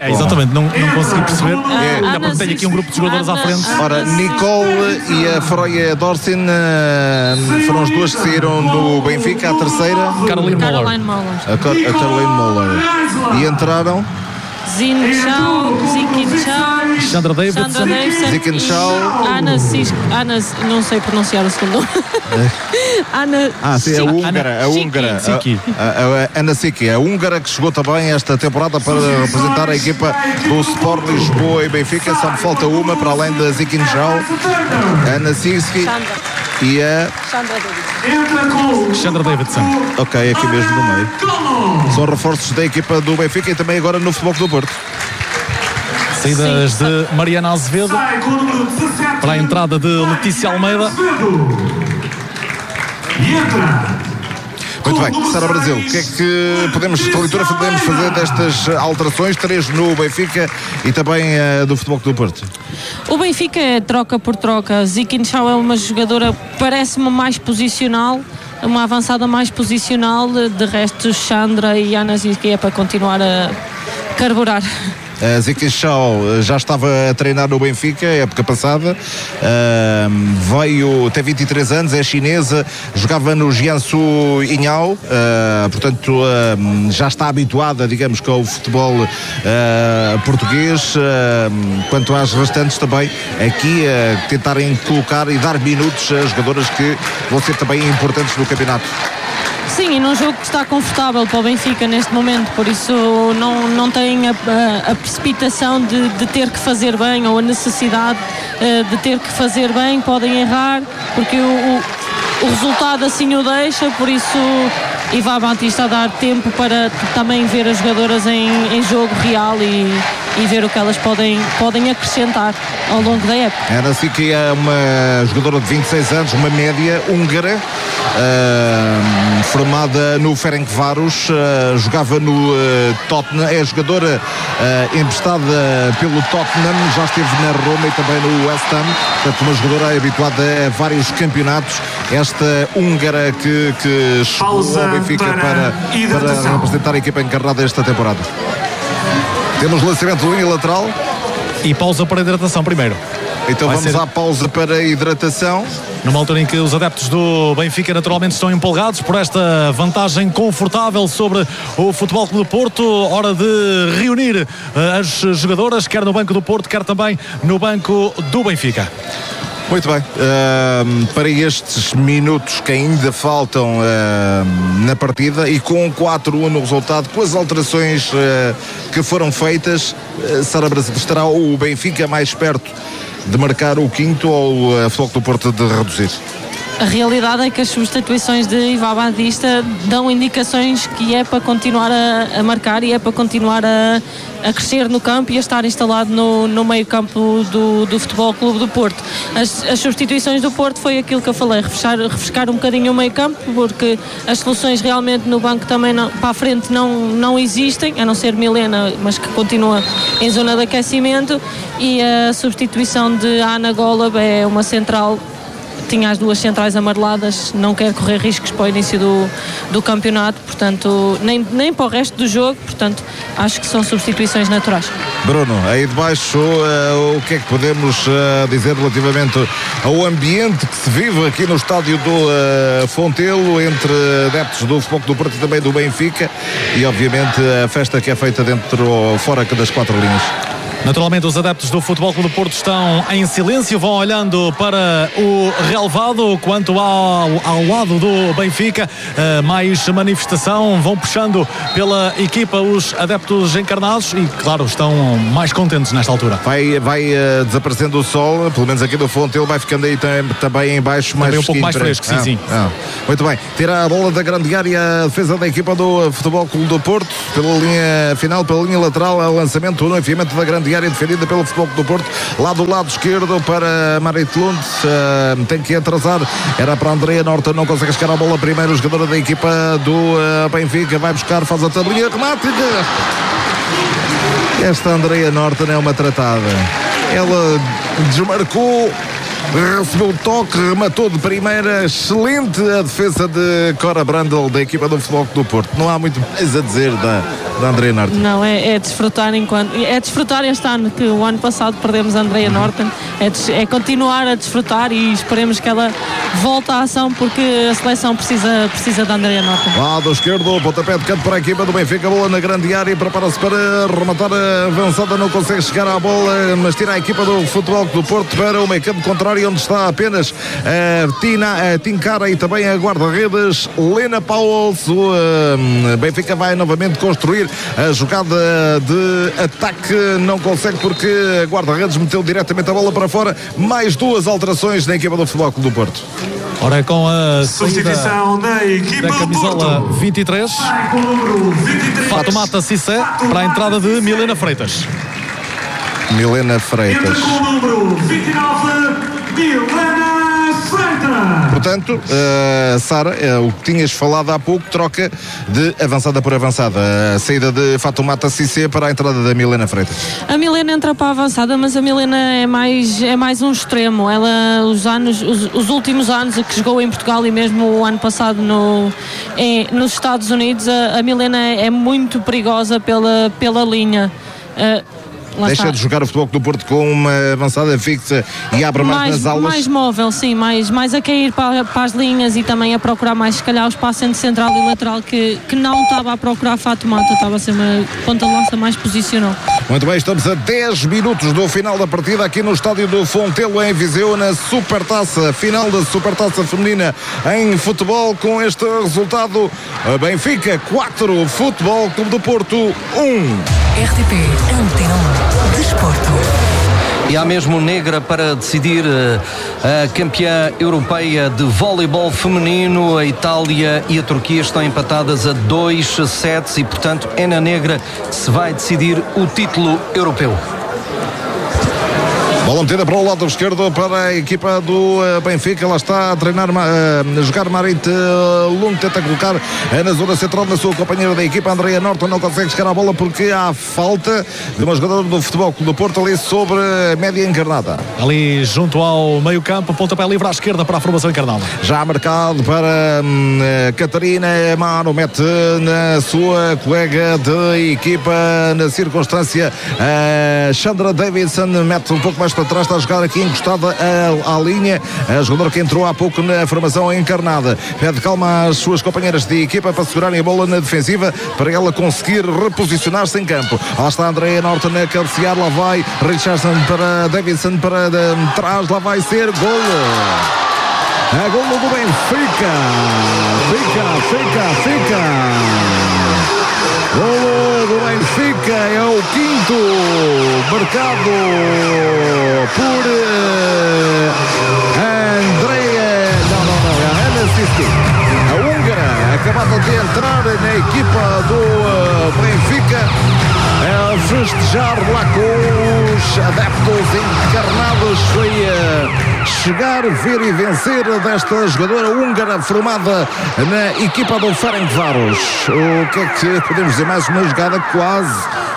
Exatamente, não consegui perceber. Já porque tenho aqui um grupo de jogadores à frente. Ora, Nicole e a Freya Dorsin foram as duas que saíram no Benfica. A terceira, Caroline Moller. a Caroline Moller. E entraram Zin Chao, Zikin Chao, Sandra Davidson, Zikin Chao, Ana, não sei pronunciar o segundo nome. Ana. Sim, a húngara. Siki. A Ana Siki, a húngara que chegou também esta temporada para representar a equipa do Sport Lisboa e Benfica. Só me falta uma para além da Zikin Chao, Ana Siki e a Sandra Davidson. Ok, aqui mesmo no meio. São reforços da equipa do Benfica e também agora no Futebol do Porto. Saídas de Mariana Azevedo para a entrada de Letícia Almeida. Muito bem, Sara Brasil, o que é que que leitura podemos fazer destas alterações? 3 no Benfica e também do Futebol do Porto. O Benfica é troca por troca. Zikin Chao é uma jogadora, parece-me mais posicional, uma avançada mais posicional. De resto, Sandra e Ana Zikin é para continuar a carburar. A Zikin Chao já estava a treinar no Benfica época passada, tem 23 anos, é chinesa, jogava no Jiangsu Inhao, portanto já está habituada, digamos, com o futebol português. Quanto às restantes também, aqui tentarem colocar e dar minutos a jogadoras que vão ser também importantes no campeonato. Sim, e num jogo que está confortável para o Benfica neste momento, por isso não tem a precipitação de ter que fazer bem, ou a necessidade de ter que fazer bem. Podem errar porque o resultado assim o deixa, por isso Ivan Batista a dar tempo para também ver as jogadoras em jogo real e ver o que elas podem acrescentar ao longo da época. Ana Siki é uma jogadora de 26 anos, uma média húngara, formada no Ferencváros, jogava no Tottenham, é jogadora emprestada pelo Tottenham, já esteve na Roma e também no West Ham, portanto uma jogadora habituada a vários campeonatos. Esta húngara que chegou ao Benfica para representar a equipa encarnada esta temporada. Temos lançamento de linha lateral e pausa para hidratação primeiro. Então vamos à pausa para hidratação. Numa altura em que os adeptos do Benfica naturalmente estão empolgados por esta vantagem confortável sobre o Futebol Clube do Porto. Hora de reunir as jogadoras, quer no banco do Porto, quer também no banco do Benfica. Muito bem, para estes minutos que ainda faltam na partida e com 4-1 no resultado, com as alterações que foram feitas, Sara Brasil, estará o Benfica mais perto de marcar o quinto ou a Futebol do Porto de reduzir? A realidade é que as substituições de Ivan Batista dão indicações que é para continuar a marcar e é para continuar a crescer no campo e a estar instalado no meio campo do Futebol Clube do Porto. As substituições do Porto foi aquilo que eu falei, refrescar um bocadinho o meio campo, porque as soluções realmente no banco também para a frente não existem, a não ser Milena, mas que continua em zona de aquecimento, e a substituição de Ana Golub é uma central. Tinha as duas centrais amareladas, não quer correr riscos para o início do campeonato, portanto, nem para o resto do jogo, portanto, acho que são substituições naturais. Bruno, aí de baixo, o que é que podemos dizer relativamente ao ambiente que se vive aqui no estádio do Fontelo, entre adeptos do Futebol do Porto e também do Benfica, e obviamente a festa que é feita dentro ou fora das 4 linhas? Naturalmente os adeptos do Futebol Clube do Porto estão em silêncio, vão olhando para o relvado. Quanto ao lado do Benfica, mais manifestação, vão puxando pela equipa os adeptos encarnados e, claro, estão mais contentes nesta altura. Vai desaparecendo o sol, pelo menos aqui no Fontelo, vai ficando aí também em baixo mais um pouco mais fresco, sim. Muito bem, tira a bola da grande área a defesa da equipa do Futebol Clube do Porto, pela linha final, pela linha lateral, o lançamento no enfiamento da grande área defendida pelo Futebol do Porto, lá do lado esquerdo para Marit Lund, tem que atrasar, era para Andrea Norton, não consegue chegar à bola primeiro, o jogador da equipa do Benfica vai buscar, faz a tabelinha, remate. Esta Andrea Norton é uma tratada, ela desmarcou, recebeu o toque, rematou de primeira, excelente a defesa de Cora Brandel da equipa do Futebol do Porto. Não há muito mais a dizer da Andrea Norton. Não, é desfrutar este ano, que o ano passado perdemos a Andrea Norton, é continuar a desfrutar e esperemos que ela volte à ação, porque a seleção precisa da Andrea Norton. Lado esquerdo, pontapé de canto para a equipa do Benfica, bola na grande área, prepara-se para rematar a avançada, não consegue chegar à bola, mas tira a equipa do Futebol do Porto para o meio campo contrário, onde está apenas a Tincara e também a guarda-redes Lena Pauls. O Benfica vai novamente construir a jogada de ataque, não consegue porque a guarda-redes meteu diretamente a bola para fora. Mais duas alterações na equipa do Futebol Clube do Porto. Ora, com a substituição da equipa da camisola do Porto. 23, Fatoumata Cissé para a entrada de Milena Freitas. Milena Freitas. Entra com o número 29, Milena Freitas. Portanto, Sara, o que tinhas falado há pouco, troca de avançada por avançada. A saída de Fatoumata Cissé para a entrada da Milena Freitas. A Milena entra para a avançada, mas a Milena é mais um extremo. Ela, os últimos anos que jogou em Portugal e mesmo o ano passado nos Estados Unidos, a Milena é muito perigosa pela linha. Deixa de jogar o Futebol do Porto com uma avançada fixa e abre mais nas aulas. Mais móvel, sim, mais a cair para as linhas e também a procurar mais, se calhar, o espaço entre central e lateral que não estava a procurar Fatoumata, estava a ser uma ponta de lança mais posicional. Muito bem, estamos a 10 minutos do final da partida aqui no estádio do Fontelo, em Viseu, na Supertaça, final da Supertaça feminina em futebol, com este resultado: Benfica 4, Futebol Clube do Porto 1. RTP Antena 1 Desporto. E há mesmo negra para decidir a campeã europeia de voleibol feminino. A Itália e a Turquia estão empatadas a 2 sets e, portanto, é na negra que se vai decidir o título europeu. Bola metida para o lado esquerdo para a equipa do Benfica. Ela está a treinar, a jogar Marit Lund, tenta colocar na zona central na sua companheira da equipa, Andrea Norton, não consegue chegar à bola porque há falta de uma jogadora do Futebol Clube do Porto ali sobre a média encarnada. Ali junto ao meio campo, pontapé livre à esquerda para a formação encarnada. Já marcado para Catarina Amaro, mete na sua colega de equipa na circunstância, Chandra Davidson, mete um pouco mais para trás, está a jogar aqui encostada à linha, a jogadora que entrou há pouco na formação encarnada. Pede calma às suas companheiras de equipa para segurarem a bola na defensiva, para ela conseguir reposicionar-se em campo. Lá está Andrea Norton a cabecear, lá vai Richardson para Davidson, para trás, lá vai ser golo. É golo do Benfica. Fica. Golo do Benfica, é o quinto, marcado por Andrea, é a Ana Siski, a húngara, acabada de entrar na equipa do Benfica, a festejar lá com os adeptos encarnados. Foi chegar, ver e vencer desta jogadora húngara formada na equipa do Ferencváros. O que é que podemos dizer? Mais uma jogada quase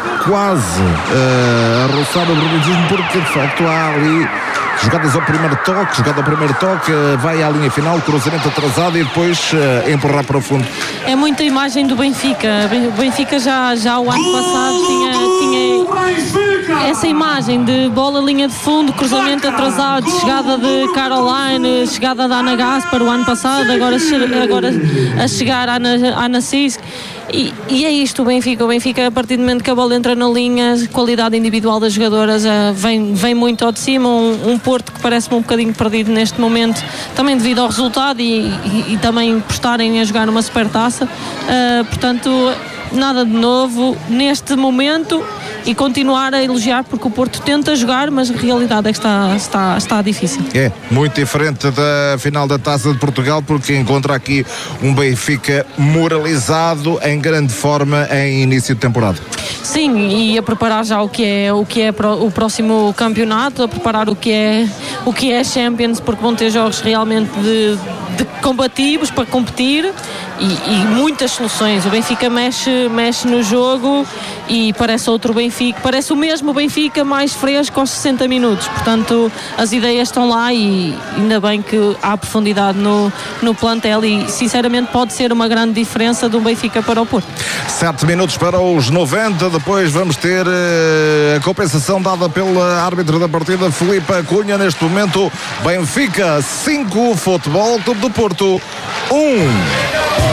a roçar o brilhantismo, porque de facto há ali jogadas ao primeiro toque, vai à linha final, cruzamento atrasado e depois empurrar para o fundo. É muita imagem do Benfica. O Benfica já o ano passado tinha essa imagem de bola, linha de fundo, cruzamento atrasado, chegada de Caroline, chegada da Ana Gaspar o ano passado, agora a chegar a Ana Sisk. E é isto, o Benfica, a partir do momento que a bola entra na linha, qualidade individual das jogadoras vem muito ao de cima. Um Porto que parece-me um bocadinho perdido neste momento, também devido ao resultado e também por estarem a jogar numa supertaça. Portanto, nada de novo neste momento, e continuar a elogiar, porque o Porto tenta jogar, mas a realidade é que está difícil. É muito diferente da final da Taça de Portugal, porque encontra aqui um Benfica moralizado, em grande forma em início de temporada. Sim, e a preparar já o que é o próximo campeonato, a preparar o que é Champions, porque vão ter jogos realmente de combativos para competir e muitas soluções. O Benfica mexe no jogo e parece outro Benfica, parece o mesmo Benfica mais fresco aos 60 minutos, portanto as ideias estão lá e ainda bem que há profundidade no plantel e sinceramente pode ser uma grande diferença do Benfica para o Porto. 7 minutos para os 90, depois vamos ter a compensação dada pelo árbitro da partida, Filipe Cunha. Neste momento Benfica 5, Futebol Clube do Porto 1.